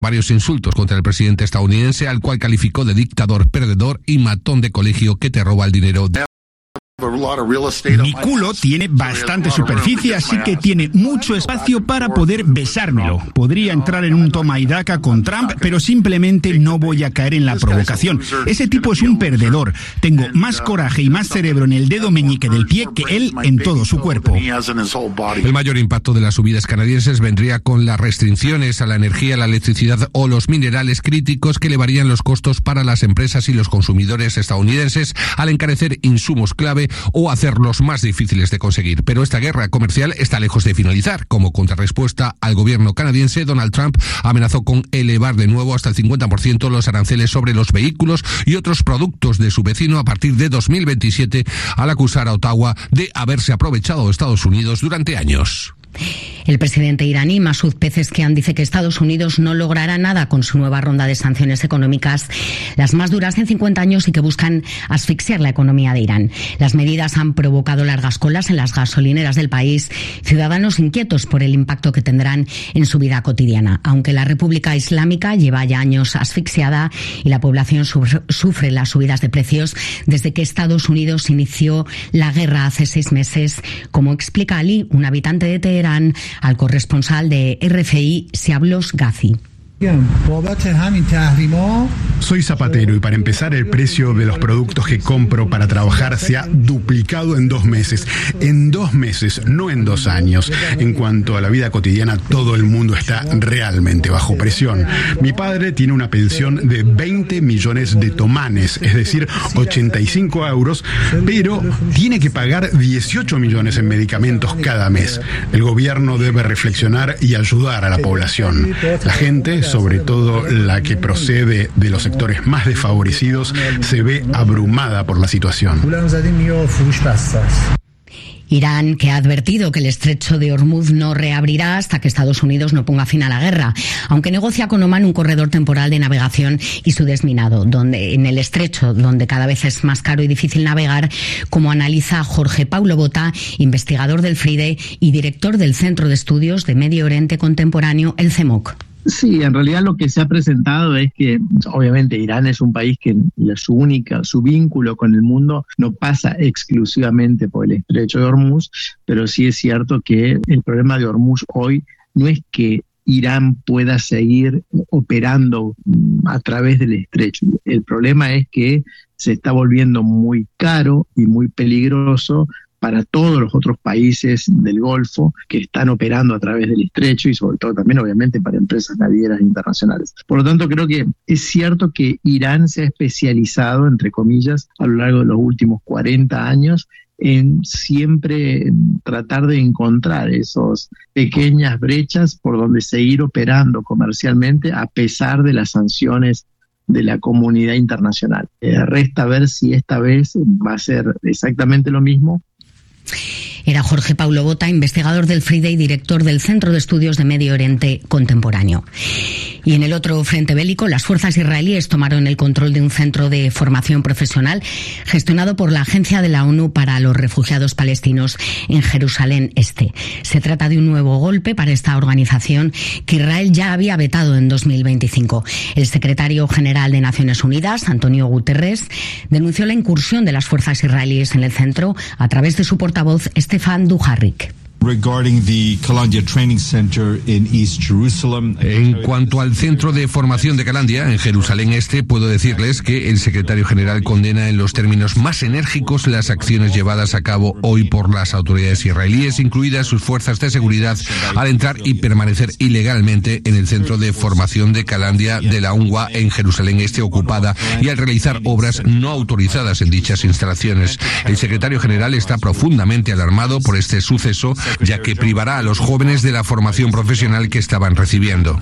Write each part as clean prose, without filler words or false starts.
varios insultos contra el presidente estadounidense, al cual calificó de dictador, perdedor y matón de colegio que te roba el dinero. Mi culo tiene bastante superficie, así que tiene mucho espacio para poder besármelo. Podría entrar en un toma y daca con Trump, pero simplemente no voy a caer en la provocación. Ese tipo es un perdedor. Tengo más coraje y más cerebro en el dedo meñique del pie que él en todo su cuerpo. El mayor impacto de las subidas canadienses vendría con las restricciones a la energía, la electricidad o los minerales críticos que elevarían los costos para las empresas y los consumidores estadounidenses al encarecer insumos clave o hacerlos más difíciles de conseguir. Pero esta guerra comercial está lejos de finalizar. Como contrarrespuesta al gobierno canadiense, Donald Trump amenazó con elevar de nuevo hasta el 50% los aranceles sobre los vehículos y otros productos de su vecino a partir de 2027, al acusar a Ottawa de haberse aprovechado de Estados Unidos durante años. El presidente iraní Masoud Pezeshkian dice que Estados Unidos no logrará nada con su nueva ronda de sanciones económicas, las más duras en 50 años y que buscan asfixiar la economía de Irán. Las medidas han provocado largas colas en las gasolineras del país, ciudadanos inquietos por el impacto que tendrán en su vida cotidiana. Aunque la República Islámica lleva ya años asfixiada y la población sufre las subidas de precios desde que Estados Unidos inició la guerra hace 6 meses, como explica Ali, un habitante de Teherán, al corresponsal de RFI, Siablos Ghazi. Soy zapatero y para empezar el precio de los productos que compro para trabajar se ha duplicado en 2 meses. En 2 meses, no en 2 años. En cuanto a la vida cotidiana, todo el mundo está realmente bajo presión. Mi padre tiene una pensión de 20 millones de tomanes, es decir, 85 euros, pero tiene que pagar 18 millones en medicamentos cada mes. El gobierno debe reflexionar y ayudar a la población. La gente, sobre todo la que procede de los sectores más desfavorecidos, se ve abrumada por la situación. Irán, que ha advertido que el estrecho de Hormuz no reabrirá hasta que Estados Unidos no ponga fin a la guerra, aunque negocia con Omán un corredor temporal de navegación y su desminado, donde en el estrecho, donde cada vez es más caro y difícil navegar, como analiza Jorge Paulo Bota, investigador del FRIDE y director del Centro de Estudios de Medio Oriente Contemporáneo, el CEMOC. Sí, en realidad lo que se ha presentado es que obviamente Irán es un país que su vínculo con el mundo no pasa exclusivamente por el estrecho de Hormuz, pero sí es cierto que el problema de Hormuz hoy no es que Irán pueda seguir operando a través del estrecho. El problema es que se está volviendo muy caro y muy peligroso para todos los otros países del Golfo que están operando a través del estrecho y sobre todo también obviamente para empresas navieras internacionales. Por lo tanto, creo que es cierto que Irán se ha especializado, entre comillas, a lo largo de los últimos 40 años en siempre tratar de encontrar esas pequeñas brechas por donde seguir operando comercialmente a pesar de las sanciones de la comunidad internacional. Resta ver si esta vez va a ser exactamente lo mismo. Era Jorge Paulo Bota, investigador del FRIDE y director del Centro de Estudios de Medio Oriente Contemporáneo. Y en el otro frente bélico, las fuerzas israelíes tomaron el control de un centro de formación profesional gestionado por la Agencia de la ONU para los Refugiados Palestinos en Jerusalén Este. Se trata de un nuevo golpe para esta organización que Israel ya había vetado en 2025. El secretario general de Naciones Unidas, Antonio Guterres, denunció la incursión de las fuerzas israelíes en el centro a través de su portavoz Stefan Dujarric. En cuanto al centro de formación de Calandia, en Jerusalén Este, puedo decirles que el secretario general condena en los términos más enérgicos las acciones llevadas a cabo hoy por las autoridades israelíes, incluidas sus fuerzas de seguridad, al entrar y permanecer ilegalmente en el centro de formación de Calandia de la UNRWA en Jerusalén Este ocupada y al realizar obras no autorizadas en dichas instalaciones. El secretario general está profundamente alarmado por este suceso, ya que privará a los jóvenes de la formación profesional que estaban recibiendo.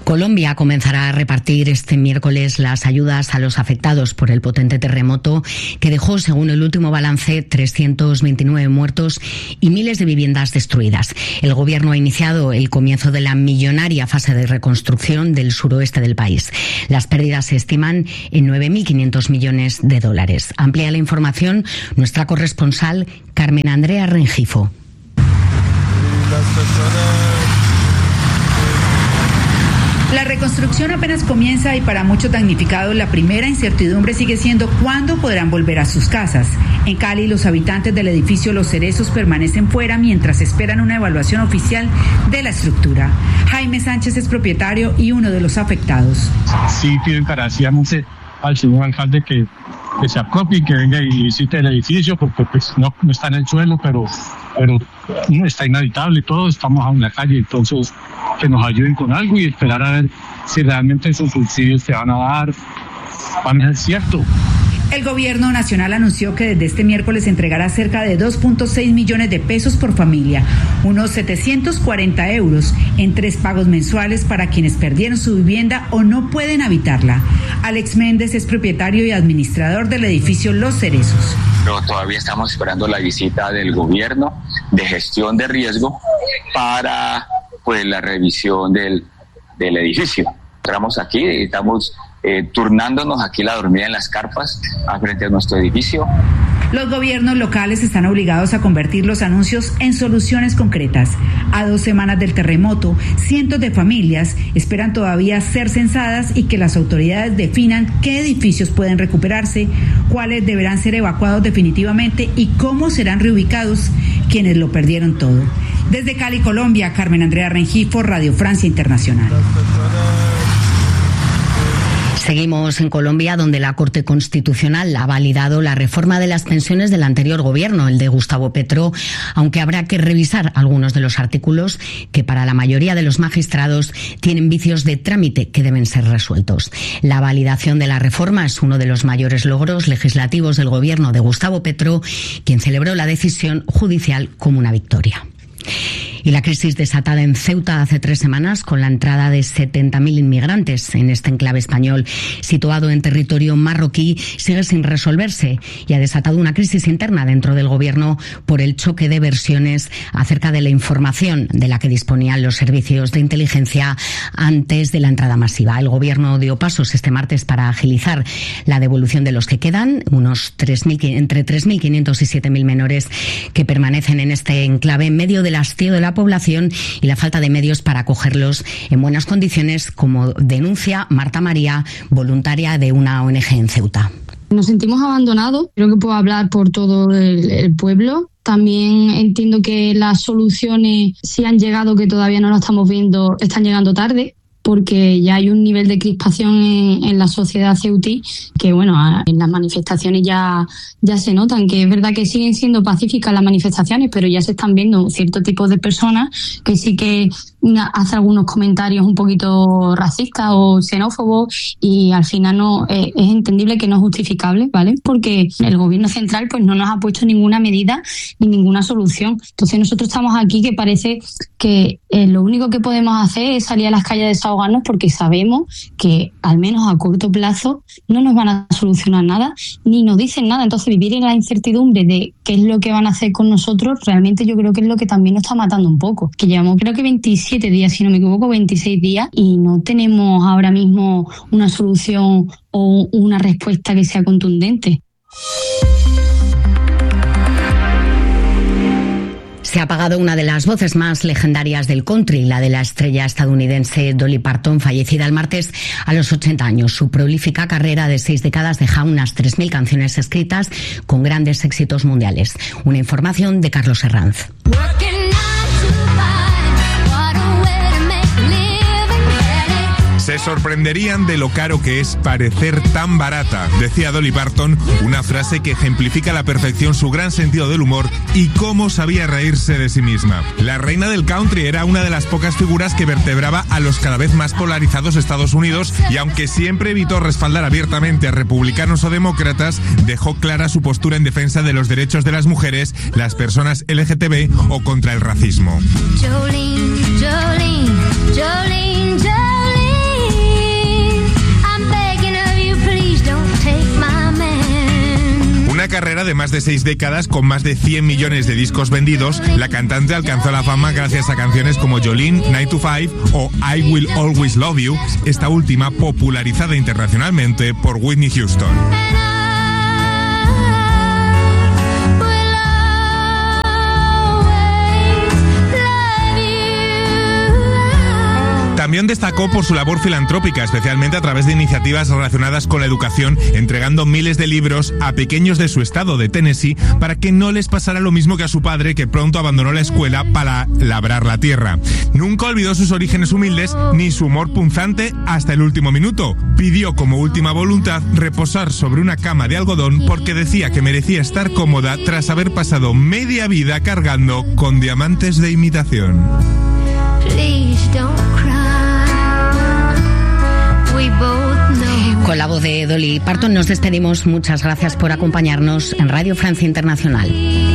Colombia comenzará a repartir este miércoles las ayudas a los afectados por el potente terremoto que dejó, según el último balance, 329 muertos y miles de viviendas destruidas. El gobierno ha iniciado el comienzo de la millonaria fase de reconstrucción del suroeste del país. Las pérdidas se estiman en 9.500 millones de dólares. Amplía la información nuestra corresponsal Carmen Andrea Rengifo. La reconstrucción apenas comienza y para muchos damnificados la primera incertidumbre sigue siendo cuándo podrán volver a sus casas. En Cali, los habitantes del edificio Los Cerezos permanecen fuera mientras esperan una evaluación oficial de la estructura. Jaime Sánchez es propietario y uno de los afectados. Sí, pido encarecidamente al señor alcalde que se apropie y que venga y visite el edificio, porque pues no está en el suelo, pero no está inhabitable todo, estamos en la calle, entonces que nos ayuden con algo y esperar a ver si realmente esos subsidios se van a ser cierto. El gobierno nacional anunció que desde este miércoles entregará cerca de 2.6 millones de pesos por familia, unos 740 euros en 3 pagos mensuales para quienes perdieron su vivienda o no pueden habitarla. Alex Méndez es propietario y administrador del edificio Los Cerezos. Pero todavía estamos esperando la visita del gobierno de gestión de riesgo para la revisión del edificio. Entramos aquí, estamos turnándonos aquí la dormida en las carpas frente a nuestro edificio. Los gobiernos locales están obligados a convertir los anuncios en soluciones concretas. A 2 semanas del terremoto, cientos de familias esperan todavía ser censadas y que las autoridades definan qué edificios pueden recuperarse, cuáles deberán ser evacuados definitivamente y cómo serán reubicados quienes lo perdieron todo. Desde Cali, Colombia, Carmen Andrea Rengifo, Radio Francia Internacional. Seguimos en Colombia, donde la Corte Constitucional ha validado la reforma de las pensiones del anterior gobierno, el de Gustavo Petro, aunque habrá que revisar algunos de los artículos que para la mayoría de los magistrados tienen vicios de trámite que deben ser resueltos. La validación de la reforma es uno de los mayores logros legislativos del gobierno de Gustavo Petro, quien celebró la decisión judicial como una victoria. Y la crisis desatada en Ceuta hace 3 semanas con la entrada de 70.000 inmigrantes en este enclave español situado en territorio marroquí sigue sin resolverse y ha desatado una crisis interna dentro del gobierno por el choque de versiones acerca de la información de la que disponían los servicios de inteligencia antes de la entrada masiva. El gobierno dio pasos este martes para agilizar la devolución de los que quedan, entre 3.500 y 7.000 menores que permanecen en este enclave en medio del hastío de la población y la falta de medios para acogerlos en buenas condiciones, como denuncia Marta María, voluntaria de una ONG en Ceuta. Nos sentimos abandonados, creo que puedo hablar por todo el pueblo. También entiendo que las soluciones, si han llegado, que todavía no las estamos viendo, están llegando tarde, porque ya hay un nivel de crispación en la sociedad ceutí que, bueno, en las manifestaciones ya se notan, que es verdad que siguen siendo pacíficas las manifestaciones, pero ya se están viendo ciertos tipos de personas que sí que hacen algunos comentarios un poquito racistas o xenófobos y al final no es entendible que no es justificable, ¿vale? Porque el gobierno central pues no nos ha puesto ninguna medida ni ninguna solución. Entonces nosotros estamos aquí que parece que lo único que podemos hacer es salir a las calles a desahogarnos porque sabemos que al menos a corto plazo no nos van a solucionar nada ni nos dicen nada. Entonces vivir en la incertidumbre de qué es lo que van a hacer con nosotros realmente yo creo que es lo que también nos está matando un poco. Que llevamos creo que 27 días, si no me equivoco, 26 días y no tenemos ahora mismo una solución o una respuesta que sea contundente. Se ha apagado una de las voces más legendarias del country, la de la estrella estadounidense Dolly Parton, fallecida el martes a los 80 años. Su prolífica carrera de 6 décadas deja unas 3.000 canciones escritas con grandes éxitos mundiales. Una información de Carlos Herranz. Se sorprenderían de lo caro que es parecer tan barata, decía Dolly Parton, una frase que ejemplifica a la perfección su gran sentido del humor y cómo sabía reírse de sí misma. La reina del country era una de las pocas figuras que vertebraba a los cada vez más polarizados Estados Unidos y aunque siempre evitó respaldar abiertamente a republicanos o demócratas, dejó clara su postura en defensa de los derechos de las mujeres, las personas LGTB o contra el racismo. Jolene, Jolene, Jolene, Jolene. carrera de más de 6 décadas con más de 100 millones de discos vendidos, la cantante alcanzó la fama gracias a canciones como Jolene, 9 to 5 o I Will Always Love You, esta última popularizada internacionalmente por Whitney Houston. También destacó por su labor filantrópica, especialmente a través de iniciativas relacionadas con la educación, entregando miles de libros a pequeños de su estado de Tennessee para que no les pasara lo mismo que a su padre, que pronto abandonó la escuela para labrar la tierra. Nunca olvidó sus orígenes humildes ni su humor punzante hasta el último minuto. Pidió como última voluntad reposar sobre una cama de algodón porque decía que merecía estar cómoda tras haber pasado media vida cargando con diamantes de imitación. Con la voz de Dolly Parton nos despedimos. Muchas gracias por acompañarnos en Radio Francia Internacional.